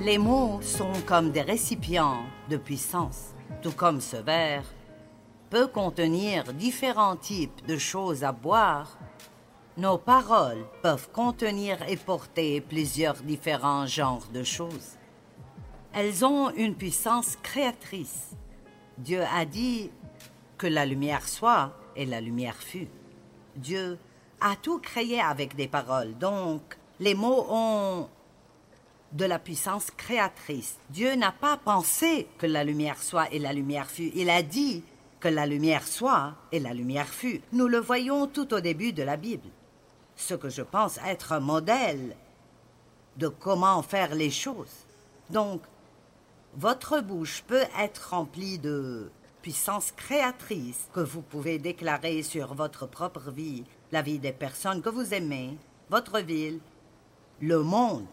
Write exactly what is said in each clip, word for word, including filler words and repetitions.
Les mots sont comme des récipients de puissance, tout comme ce verre peut contenir différents types de choses à boire. Nos paroles peuvent contenir et porter plusieurs différents genres de choses. Elles ont une puissance créatrice. Dieu a dit que la lumière soit et la lumière fut. Dieu a tout créé avec des paroles, donc les mots ont de la puissance créatrice. Dieu n'a pas pensé que la lumière soit et la lumière fut. Il a dit que la lumière soit et la lumière fut. Nous le voyons tout au début de la Bible. Ce que je pense être un modèle de comment faire les choses. Donc, votre bouche peut être remplie de puissance créatrice que vous pouvez déclarer sur votre propre vie, la vie des personnes que vous aimez, votre ville, le monde.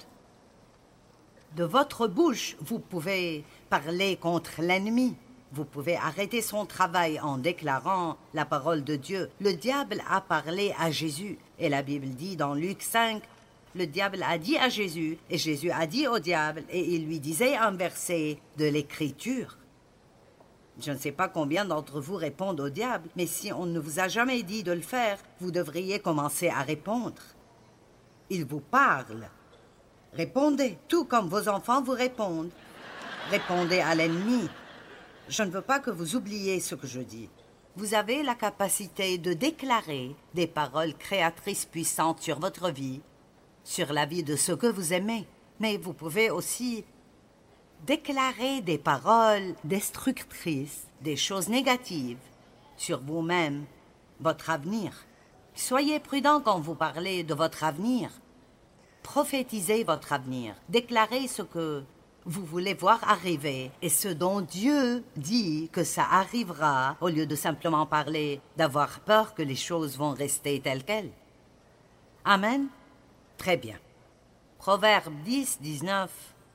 De votre bouche, vous pouvez parler contre l'ennemi. Vous pouvez arrêter son travail en déclarant la parole de Dieu. Le diable a parlé à Jésus. Et la Bible dit dans Luc cinq, le diable a dit à Jésus, et Jésus a dit au diable, et il lui disait un verset de l'Écriture. Je ne sais pas combien d'entre vous répondent au diable, mais si on ne vous a jamais dit de le faire, vous devriez commencer à répondre. Il vous parle. Répondez, tout comme vos enfants vous répondent. Répondez à l'ennemi. Je ne veux pas que vous oubliez ce que je dis. Vous avez la capacité de déclarer des paroles créatrices puissantes sur votre vie, sur la vie de ceux que vous aimez. Mais vous pouvez aussi déclarer des paroles destructrices, des choses négatives sur vous-même, votre avenir. Soyez prudent quand vous parlez de votre avenir. Prophétisez votre avenir. Déclarez ce que vous voulez voir arriver et ce dont Dieu dit que ça arrivera au lieu de simplement parler, d'avoir peur que les choses vont rester telles quelles. Amen? Très bien. Proverbe dix, dix-neuf.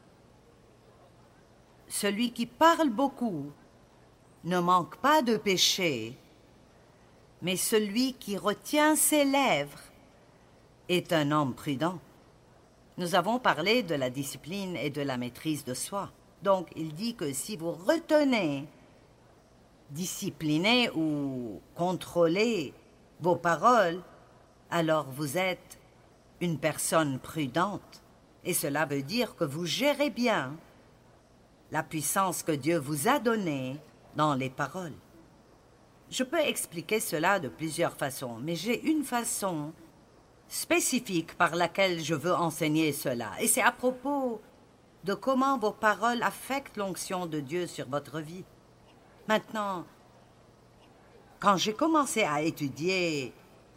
Celui qui parle beaucoup ne manque pas de péché, mais celui qui retient ses lèvres est un homme prudent. Nous avons parlé de la discipline et de la maîtrise de soi. Donc, il dit que si vous retenez, disciplinez ou contrôlez vos paroles, alors vous êtes une personne prudente. Et cela veut dire que vous gérez bien la puissance que Dieu vous a donnée dans les paroles. Je peux expliquer cela de plusieurs façons, mais j'ai une façon spécifique par laquelle je veux enseigner cela. Et c'est à propos de comment vos paroles affectent l'onction de Dieu sur votre vie. Maintenant, quand j'ai commencé à étudier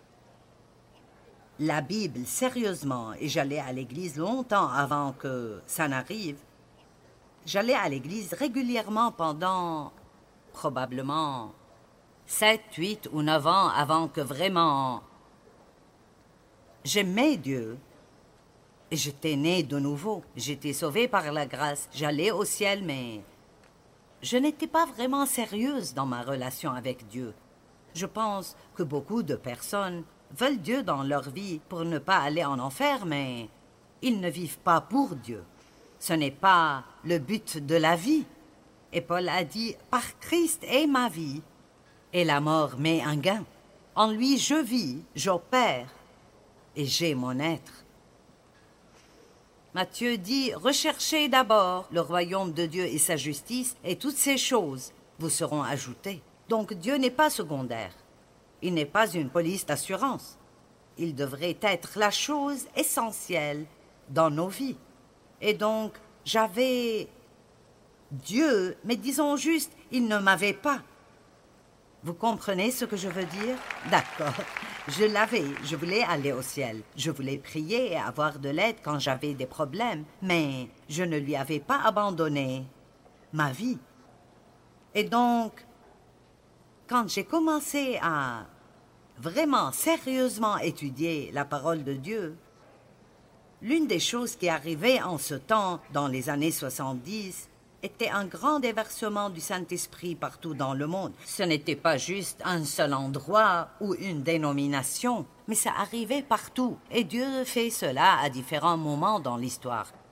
la Bible sérieusement, et j'allais à l'église longtemps avant que ça n'arrive, j'allais à l'église régulièrement pendant probablement sept, huit ou neuf ans avant que vraiment j'aimais Dieu et j'étais né de nouveau. J'étais sauvé par la grâce. J'allais au ciel, mais je n'étais pas vraiment sérieuse dans ma relation avec Dieu. Je pense que beaucoup de personnes veulent Dieu dans leur vie pour ne pas aller en enfer, mais ils ne vivent pas pour Dieu. Ce n'est pas le but de la vie. Et Paul a dit, « Par Christ est ma vie, et la mort m'est un gain. En lui je vis, j'opère, et j'ai mon être. » Matthieu dit, « Recherchez d'abord le royaume de Dieu et sa justice, et toutes ces choses vous seront ajoutées. » Donc Dieu n'est pas secondaire. Il n'est pas une police d'assurance. Il devrait être la chose essentielle dans nos vies. Et donc, j'avais Dieu, mais disons juste, il ne m'avait pas. Vous comprenez ce que je veux dire? D'accord. Je l'avais, je voulais aller au ciel. Je voulais prier et avoir de l'aide quand j'avais des problèmes, mais je ne lui avais pas abandonné ma vie. Et donc, quand j'ai commencé à vraiment sérieusement étudier la parole de Dieu, l'une des choses qui arrivait en ce temps, dans les années soixante-dix, était un grand déversement du Saint-Esprit partout dans le monde. Ce n'était pas juste un seul endroit ou une dénomination, mais ça arrivait partout. Et Dieu fait cela à différents moments dans l'histoire.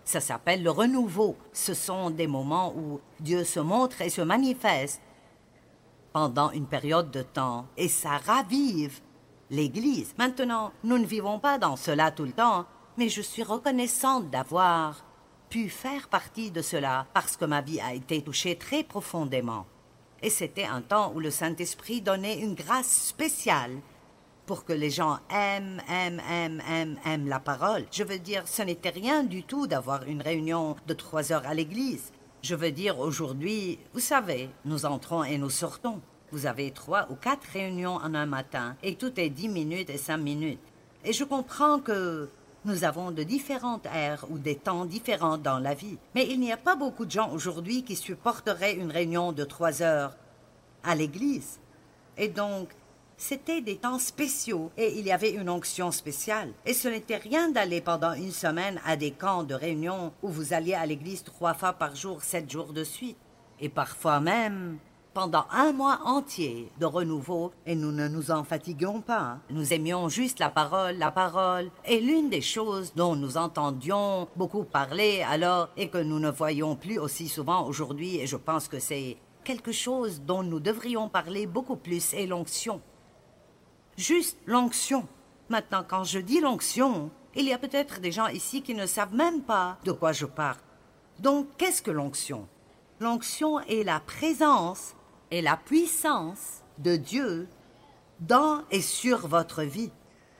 Ça s'appelle le renouveau. Ce sont des moments où Dieu se montre et se manifeste pendant une période de temps, et ça ravive l'Église. Maintenant, nous ne vivons pas dans cela tout le temps, mais je suis reconnaissante d'avoir pu faire partie de cela parce que ma vie a été touchée très profondément. Et c'était un temps où le Saint-Esprit donnait une grâce spéciale pour que les gens aiment, aiment, aiment, aiment, aiment la parole. Je veux dire, ce n'était rien du tout d'avoir une réunion de trois heures à l'église. Je veux dire, aujourd'hui, vous savez, nous entrons et nous sortons. Vous avez trois ou quatre réunions en un matin, et tout est dix minutes et cinq minutes. Et je comprends que nous avons de différentes ères ou des temps différents dans la vie. Mais il n'y a pas beaucoup de gens aujourd'hui qui supporteraient une réunion de trois heures à l'église. Et donc, c'était des temps spéciaux et il y avait une onction spéciale. Et ce n'était rien d'aller pendant une semaine à des camps de réunion où vous alliez à l'église trois fois par jour, sept jours de suite. Et parfois même pendant un mois entier de renouveau, et nous ne nous en fatiguions pas. Nous aimions juste la parole, la parole. Et l'une des choses dont nous entendions beaucoup parler alors et que nous ne voyons plus aussi souvent aujourd'hui, et je pense que c'est quelque chose dont nous devrions parler beaucoup plus, est l'onction. Juste l'onction. Maintenant, quand je dis l'onction, il y a peut-être des gens ici qui ne savent même pas de quoi je parle. Donc, qu'est-ce que l'onction? L'onction est la présence et la puissance de Dieu dans et sur votre vie.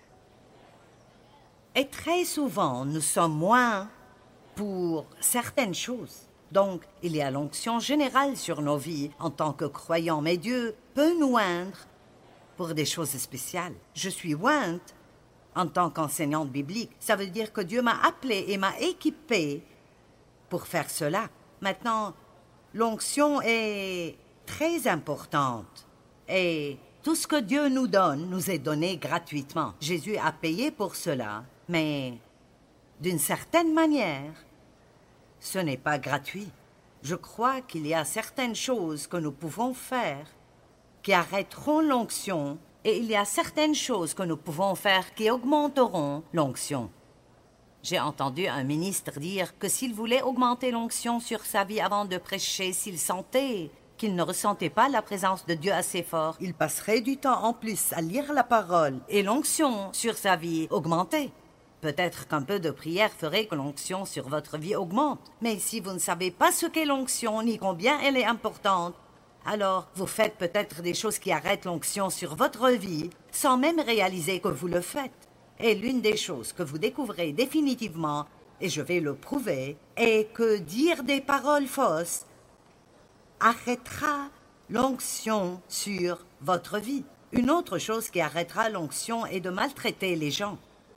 Et très souvent, nous sommes moins pour certaines choses. Donc, il y a l'onction générale sur nos vies en tant que croyants, mais Dieu peut nous oindre pour des choses spéciales. Je suis ointe en tant qu'enseignante biblique. Ça veut dire que Dieu m'a appelée et m'a équipée pour faire cela. Maintenant, l'onction est très importante et tout ce que Dieu nous donne nous est donné gratuitement. Jésus a payé pour cela, mais d'une certaine manière, ce n'est pas gratuit. Je crois qu'il y a certaines choses que nous pouvons faire qui arrêteront l'onction et il y a certaines choses que nous pouvons faire qui augmenteront l'onction. J'ai entendu un ministre dire que s'il voulait augmenter l'onction sur sa vie avant de prêcher, s'il sentait qu'il ne ressentait pas la présence de Dieu assez fort, il passerait du temps en plus à lire la parole et l'onction sur sa vie augmentait. Peut-être qu'un peu de prière ferait que l'onction sur votre vie augmente. Mais si vous ne savez pas ce qu'est l'onction ni combien elle est importante, alors vous faites peut-être des choses qui arrêtent l'onction sur votre vie sans même réaliser que vous le faites. Et l'une des choses que vous découvrez définitivement, et je vais le prouver, est que dire des paroles fausses arrêtera l'onction sur votre vie. Une autre chose qui arrêtera l'onction est de maltraiter les gens.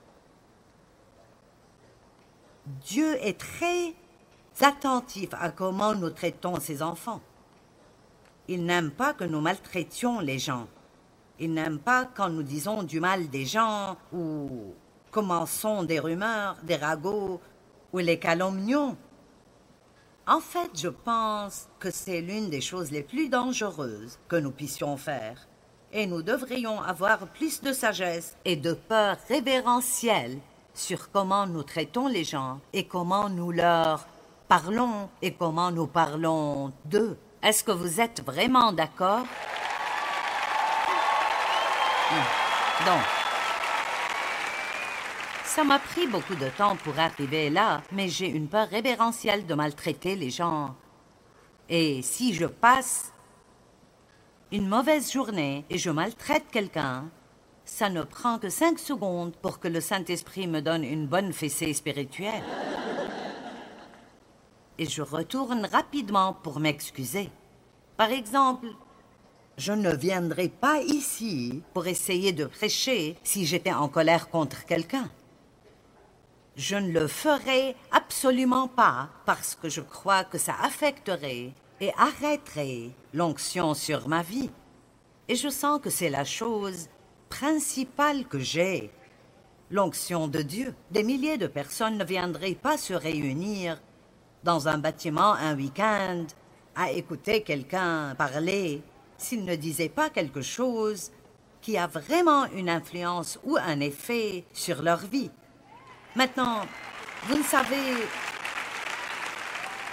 Dieu est très attentif à comment nous traitons ses enfants. Il n'aime pas que nous maltraitions les gens. Il n'aime pas quand nous disons du mal des gens ou commençons des rumeurs, des ragots ou les calomnions. En fait, je pense que c'est l'une des choses les plus dangereuses que nous puissions faire. Et nous devrions avoir plus de sagesse et de peur révérentielle sur comment nous traitons les gens et comment nous leur parlons et comment nous parlons d'eux. Est-ce que vous êtes vraiment d'accord? Hum. Donc, ça m'a pris beaucoup de temps pour arriver là, mais j'ai une peur révérentielle de maltraiter les gens. Et si je passe une mauvaise journée et je maltraite quelqu'un, ça ne prend que cinq secondes pour que le Saint-Esprit me donne une bonne fessée spirituelle. Et je retourne rapidement pour m'excuser. Par exemple, je ne viendrai pas ici pour essayer de prêcher si j'étais en colère contre quelqu'un. Je ne le ferai absolument pas parce que je crois que ça affecterait et arrêterait l'onction sur ma vie. Et je sens que c'est la chose principale que j'ai, l'onction de Dieu. Des milliers de personnes ne viendraient pas se réunir dans un bâtiment un week-end à écouter quelqu'un parler s'il ne disait pas quelque chose qui a vraiment une influence ou un effet sur leur vie. Maintenant, vous ne savez,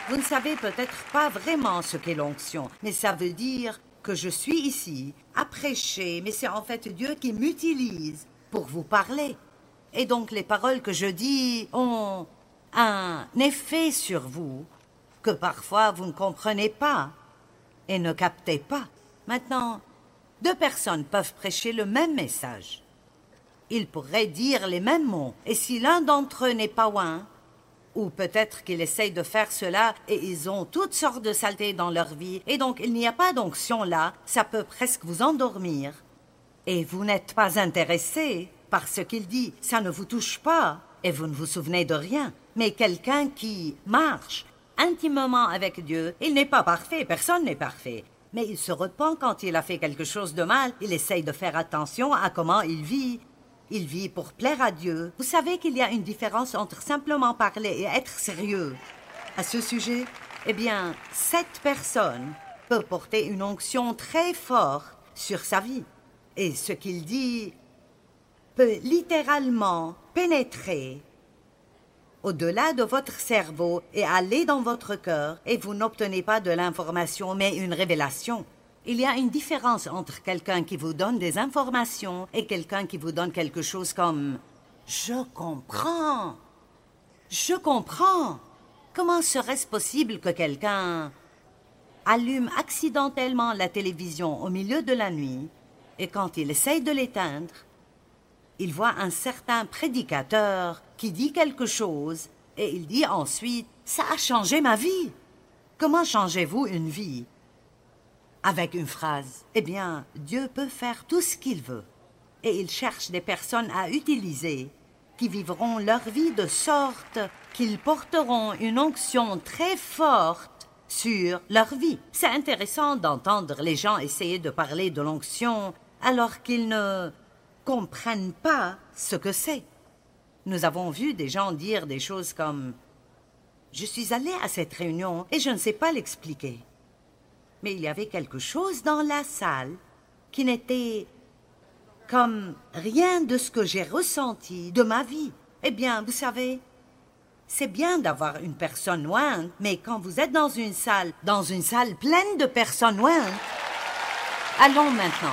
Vous ne savez peut-être pas vraiment ce qu'est l'onction, mais ça veut dire que je suis ici à prêcher, mais c'est en fait Dieu qui m'utilise pour vous parler. Et donc les paroles que je dis ont un effet sur vous que parfois vous ne comprenez pas et ne captez pas. Maintenant, deux personnes peuvent prêcher le même message. Ils pourraient dire les mêmes mots, et si l'un d'entre eux n'est pas oint, ou peut-être qu'ils essayent de faire cela et ils ont toutes sortes de saletés dans leur vie, et donc il n'y a pas d'onction là, ça peut presque vous endormir. Et vous n'êtes pas intéressé par ce qu'il dit, ça ne vous touche pas, et vous ne vous souvenez de rien. Mais quelqu'un qui marche intimement avec Dieu, il n'est pas parfait, personne n'est parfait. Mais il se repent quand il a fait quelque chose de mal, il essaye de faire attention à comment il vit. Il vit pour plaire à Dieu. Vous savez qu'il y a une différence entre simplement parler et être sérieux. À ce sujet, eh bien, cette personne peut porter une onction très forte sur sa vie. Et ce qu'il dit peut littéralement pénétrer au-delà de votre cerveau et aller dans votre cœur, et vous n'obtenez pas de l'information, mais une révélation. Il y a une différence entre quelqu'un qui vous donne des informations et quelqu'un qui vous donne quelque chose comme « Je comprends, je comprends ». Comment serait-ce possible que quelqu'un allume accidentellement la télévision au milieu de la nuit et quand il essaye de l'éteindre, il voit un certain prédicateur qui dit quelque chose et il dit ensuite « Ça a changé ma vie ». Comment changez-vous une vie? Avec une phrase. Eh bien, Dieu peut faire tout ce qu'il veut. Et il cherche des personnes à utiliser qui vivront leur vie de sorte qu'ils porteront une onction très forte sur leur vie. C'est intéressant d'entendre les gens essayer de parler de l'onction alors qu'ils ne comprennent pas ce que c'est. Nous avons vu des gens dire des choses comme « Je suis allé à cette réunion et je ne sais pas l'expliquer. » Mais il y avait quelque chose dans la salle qui n'était comme rien de ce que j'ai ressenti de ma vie. Eh bien, vous savez, c'est bien d'avoir une personne loin, mais quand vous êtes dans une salle, dans une salle pleine de personnes loin, allons maintenant.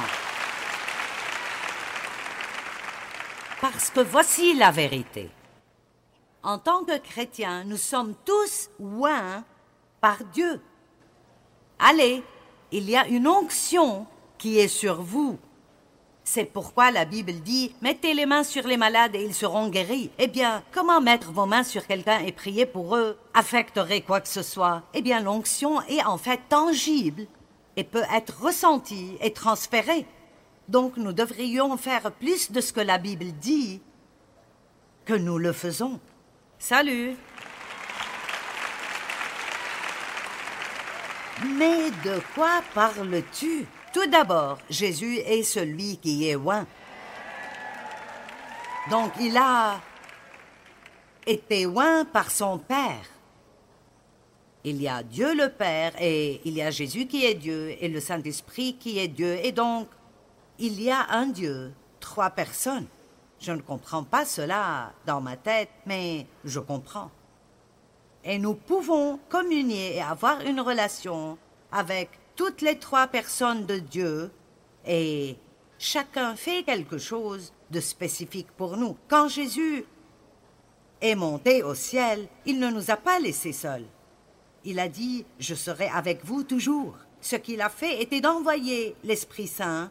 Parce que voici la vérité. En tant que chrétiens, nous sommes tous oints par Dieu. Allez, il y a une onction qui est sur vous. C'est pourquoi la Bible dit « Mettez les mains sur les malades et ils seront guéris ». Eh bien, comment mettre vos mains sur quelqu'un et prier pour eux affecterait quoi que ce soit? Eh bien, l'onction est en fait tangible et peut être ressentie et transférée. Donc, nous devrions faire plus de ce que la Bible dit que nous le faisons. Salut! Mais de quoi parles-tu? Tout d'abord, Jésus est celui qui est oint. Donc, il a été oint par son Père. Il y a Dieu le Père et il y a Jésus qui est Dieu et le Saint-Esprit qui est Dieu. Et donc, il y a un Dieu, trois personnes. Je ne comprends pas cela dans ma tête, mais je comprends. Et nous pouvons communier et avoir une relation avec toutes les trois personnes de Dieu et chacun fait quelque chose de spécifique pour nous. Quand Jésus est monté au ciel, il ne nous a pas laissés seuls. Il a dit « Je serai avec vous toujours ». Ce qu'il a fait était d'envoyer l'Esprit Saint,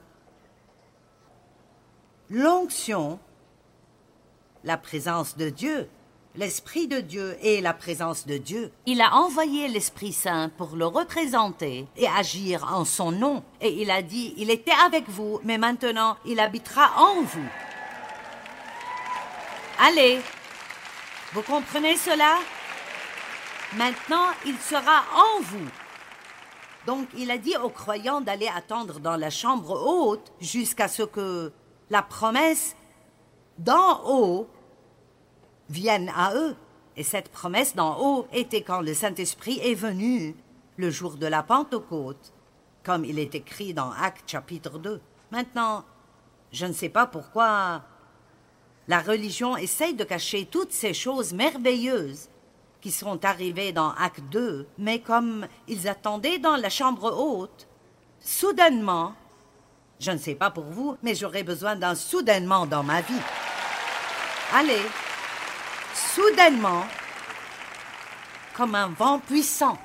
l'onction, la présence de Dieu, l'Esprit de Dieu et la présence de Dieu. Il a envoyé l'Esprit Saint pour le représenter et agir en son nom. Et il a dit, il était avec vous, mais maintenant il habitera en vous. Allez, vous comprenez cela? Maintenant, il sera en vous. Donc, il a dit aux croyants d'aller attendre dans la chambre haute jusqu'à ce que la promesse d'en haut vienne à eux. Et cette promesse d'en haut était quand le Saint-Esprit est venu le jour de la Pentecôte, comme il est écrit dans Actes chapitre deux. Maintenant, je ne sais pas pourquoi la religion essaye de cacher toutes ces choses merveilleuses qui sont arrivés dans Acte deux, mais comme ils attendaient dans la chambre haute, soudainement, je ne sais pas pour vous, mais j'aurais besoin d'un soudainement dans ma vie. Allez, soudainement, comme un vent puissant.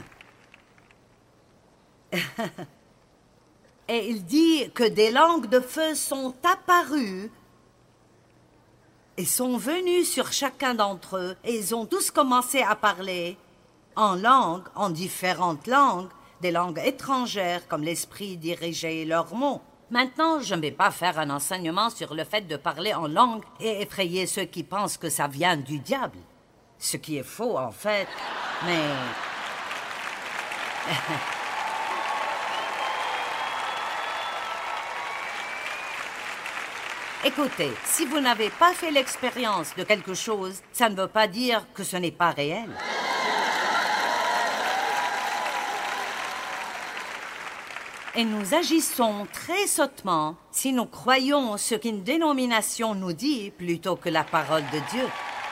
Et il dit que des langues de feu sont apparues et sont venues sur chacun d'entre eux, et ils ont tous commencé à parler en langue, en différentes langues, des langues étrangères, comme l'Esprit dirigeait leurs mots. Maintenant, je ne vais pas faire un enseignement sur le fait de parler en langue et effrayer ceux qui pensent que ça vient du diable. Ce qui est faux, en fait, mais... Écoutez, si vous n'avez pas fait l'expérience de quelque chose, ça ne veut pas dire que ce n'est pas réel. Et nous agissons très sottement si nous croyons ce qu'une dénomination nous dit plutôt que la parole de Dieu.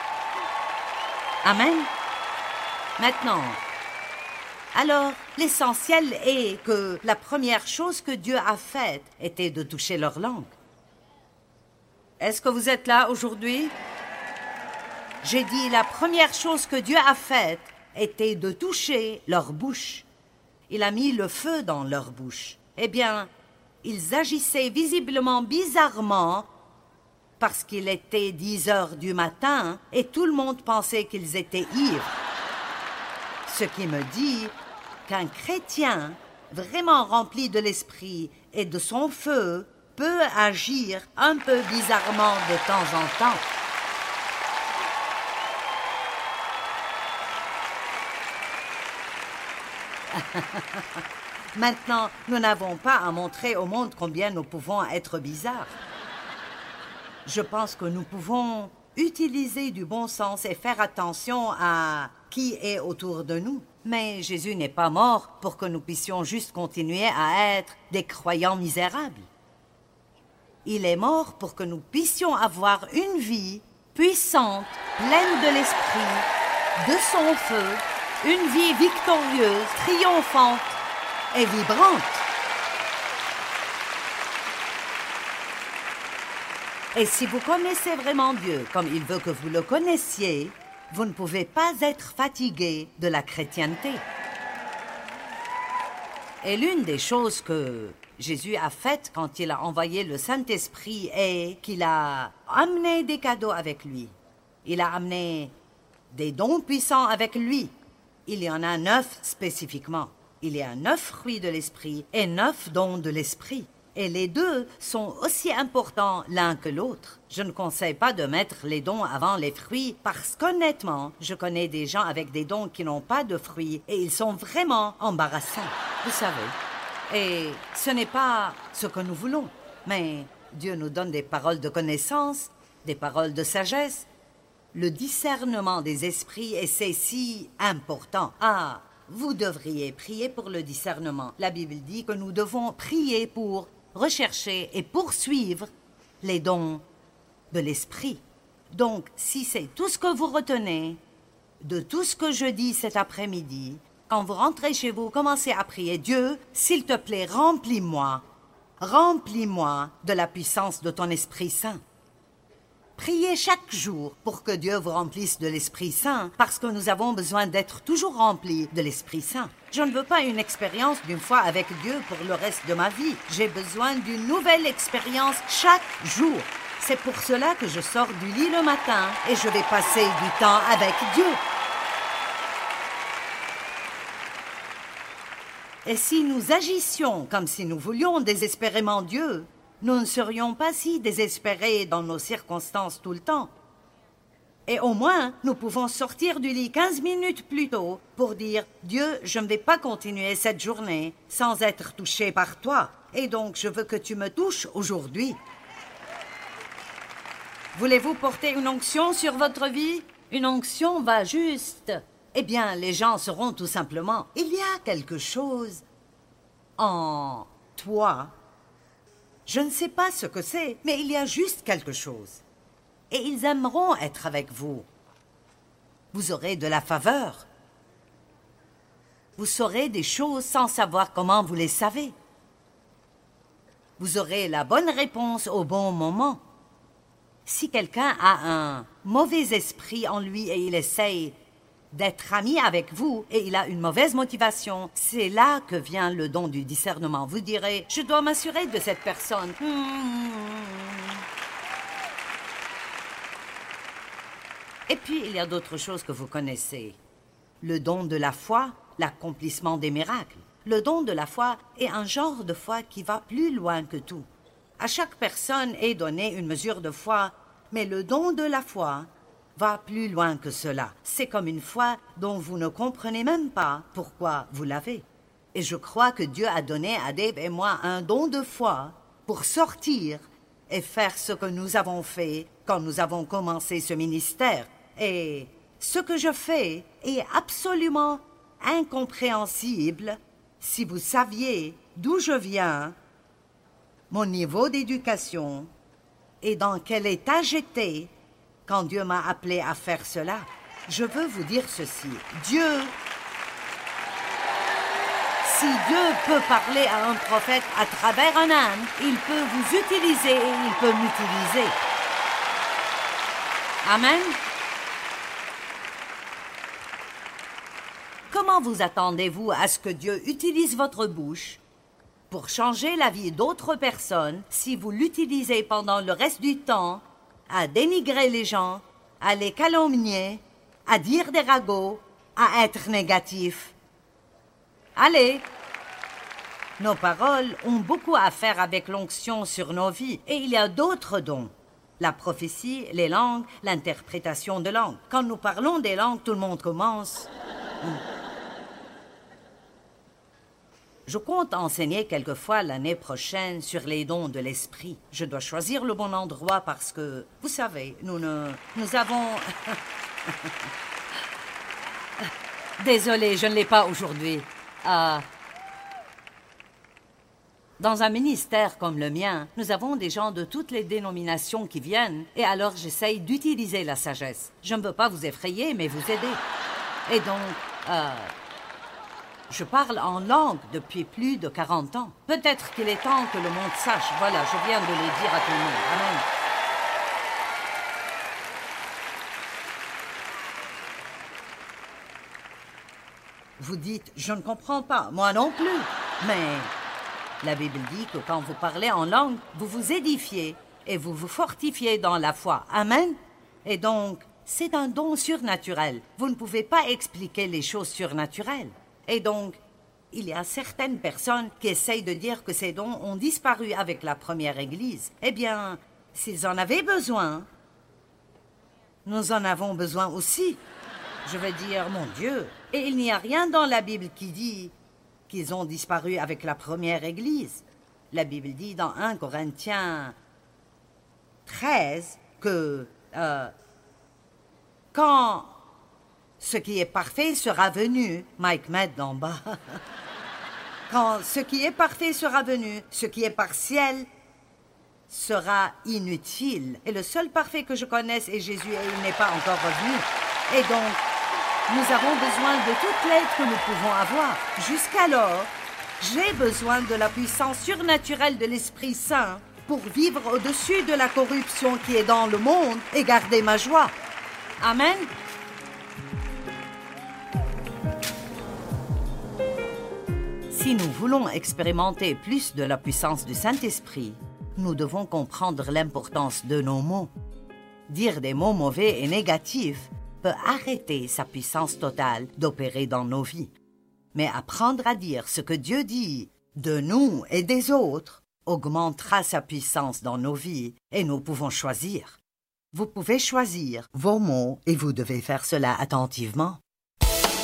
Amen. Maintenant, alors, l'essentiel est que la première chose que Dieu a faite était de toucher leur langue. Est-ce que vous êtes là aujourd'hui? J'ai dit la première chose que Dieu a faite était de toucher leur bouche. Il a mis le feu dans leur bouche. Eh bien, ils agissaient visiblement bizarrement parce qu'il était dix heures du matin et tout le monde pensait qu'ils étaient ivres. Ce qui me dit qu'un chrétien vraiment rempli de l'esprit et de son feu peut agir un peu bizarrement de temps en temps. Maintenant, nous n'avons pas à montrer au monde combien nous pouvons être bizarres. Je pense que nous pouvons utiliser du bon sens et faire attention à qui est autour de nous. Mais Jésus n'est pas mort pour que nous puissions juste continuer à être des croyants misérables. Il est mort pour que nous puissions avoir une vie puissante, pleine de l'esprit, de son feu, une vie victorieuse, triomphante et vibrante. Et si vous connaissez vraiment Dieu comme il veut que vous le connaissiez, vous ne pouvez pas être fatigué de la chrétienté. Et l'une des choses que Jésus a faites quand il a envoyé le Saint-Esprit est qu'il a amené des cadeaux avec lui. Il a amené des dons puissants avec lui. Il y en a neuf spécifiquement. Il y a neuf fruits de l'Esprit et neuf dons de l'Esprit. Et les deux sont aussi importants l'un que l'autre. Je ne conseille pas de mettre les dons avant les fruits parce qu'honnêtement, je connais des gens avec des dons qui n'ont pas de fruits et ils sont vraiment embarrassants, vous savez. Et ce n'est pas ce que nous voulons, mais Dieu nous donne des paroles de connaissance, des paroles de sagesse, le discernement des esprits, et c'est si important. Ah, vous devriez prier pour le discernement. La Bible dit que nous devons prier pour rechercher et poursuivre les dons de l'esprit. Donc, si c'est tout ce que vous retenez de tout ce que je dis cet après-midi, quand vous rentrez chez vous, commencez à prier. Dieu, s'il te plaît, remplis-moi, remplis-moi de la puissance de ton Esprit Saint. Priez chaque jour pour que Dieu vous remplisse de l'Esprit Saint, parce que nous avons besoin d'être toujours remplis de l'Esprit Saint. Je ne veux pas une expérience d'une fois avec Dieu pour le reste de ma vie. J'ai besoin d'une nouvelle expérience chaque jour. C'est pour cela que je sors du lit le matin et je vais passer du temps avec Dieu. Et si nous agissions comme si nous voulions désespérément Dieu, nous ne serions pas si désespérés dans nos circonstances tout le temps. Et au moins, nous pouvons sortir du lit quinze minutes plus tôt pour dire « Dieu, je ne vais pas continuer cette journée sans être touché par toi. Et donc, je veux que tu me touches aujourd'hui. » Voulez-vous porter une onction sur votre vie? Une onction va juste. Eh bien, les gens seront tout simplement « Il y a quelque chose en toi. » Je ne sais pas ce que c'est, mais il y a juste quelque chose. Et ils aimeront être avec vous. Vous aurez de la faveur. Vous saurez des choses sans savoir comment vous les savez. Vous aurez la bonne réponse au bon moment. Si quelqu'un a un mauvais esprit en lui et il essaye d'être ami avec vous et il a une mauvaise motivation, c'est là que vient le don du discernement. Vous direz, je dois m'assurer de cette personne. Hmm. Et puis, il y a d'autres choses que vous connaissez. Le don de la foi, l'accomplissement des miracles. Le don de la foi est un genre de foi qui va plus loin que tout. À chaque personne est donnée une mesure de foi, mais le don de la foi va plus loin que cela. C'est comme une foi dont vous ne comprenez même pas pourquoi vous l'avez. Et je crois que Dieu a donné à Dave et moi un don de foi pour sortir et faire ce que nous avons fait quand nous avons commencé ce ministère. Et ce que je fais est absolument incompréhensible si vous saviez d'où je viens, mon niveau d'éducation et dans quel état j'étais quand Dieu m'a appelé à faire cela. Je veux vous dire ceci. Dieu, si Dieu peut parler à un prophète à travers un âne, il peut vous utiliser et il peut m'utiliser. Amen. Comment vous attendez-vous à ce que Dieu utilise votre bouche pour changer la vie d'autres personnes si vous l'utilisez pendant le reste du temps à dénigrer les gens, à les calomnier, à dire des ragots, à être négatif? Allez! Nos paroles ont beaucoup à faire avec l'onction sur nos vies et il y a d'autres dons. La prophétie, les langues, l'interprétation de langues. Quand nous parlons des langues, tout le monde commence. Je compte enseigner quelquefois l'année prochaine sur les dons de l'esprit. Je dois choisir le bon endroit parce que, vous savez, nous ne... Nous avons... Désolée, je ne l'ai pas aujourd'hui. Euh... Dans un ministère comme le mien, nous avons des gens de toutes les dénominations qui viennent, et alors j'essaye d'utiliser la sagesse. Je ne veux pas vous effrayer, mais vous aider. Et donc, euh, je parle en langue depuis plus de quarante ans. Peut-être qu'il est temps que le monde sache. Voilà, je viens de le dire à tout le monde. Amen. Vous dites, je ne comprends pas, moi non plus. Mais la Bible dit que quand vous parlez en langue, vous vous édifiez et vous vous fortifiez dans la foi. Amen. Et donc, c'est un don surnaturel. Vous ne pouvez pas expliquer les choses surnaturelles. Et donc, il y a certaines personnes qui essayent de dire que ces dons ont disparu avec la première Église. Eh bien, s'ils en avaient besoin, nous en avons besoin aussi. Je veux dire, mon Dieu. Et il n'y a rien dans la Bible qui dit qu'ils ont disparu avec la première Église. La Bible dit dans un Corinthiens treize que euh, quand ce qui est parfait sera venu, Mike met d'en bas, quand ce qui est parfait sera venu, ce qui est partiel sera inutile. Et le seul parfait que je connaisse est Jésus et il n'est pas encore revenu. Et donc, nous avons besoin de toute l'aide que nous pouvons avoir. Jusqu'alors, j'ai besoin de la puissance surnaturelle de l'Esprit Saint pour vivre au-dessus de la corruption qui est dans le monde et garder ma joie. Amen. Si nous voulons expérimenter plus de la puissance du Saint-Esprit, nous devons comprendre l'importance de nos mots. Dire des mots mauvais et négatifs peut arrêter sa puissance totale d'opérer dans nos vies. Mais apprendre à dire ce que Dieu dit de nous et des autres augmentera sa puissance dans nos vies et nous pouvons choisir. Vous pouvez choisir vos mots et vous devez faire cela attentivement.